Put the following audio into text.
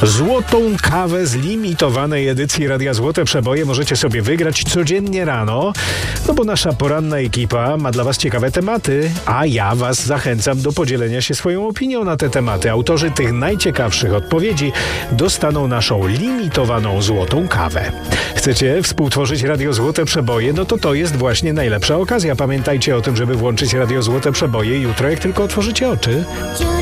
Złotą kawę z limitowanej edycji Radia Złote Przeboje możecie sobie wygrać codziennie rano, no bo nasza poranna ekipa ma dla was ciekawe tematy, a ja was zachęcam do podzielenia się swoją opinią na te tematy. Autorzy tych najciekawszych odpowiedzi dostaną naszą limitowaną złotą kawę. Chcecie współtworzyć Radio Złote Przeboje? No to jest właśnie najlepsza okazja. Pamiętajcie o tym, żeby włączyć Radio Złote Przeboje jutro, jak tylko otworzycie oczy.